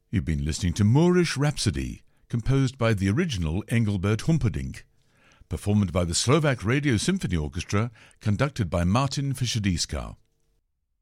You've been listening to Moorish Rhapsody, composed by the original Engelbert Humperdinck, performed by the Slovak Radio Symphony Orchestra, conducted by Martin Fischer-Dieskau.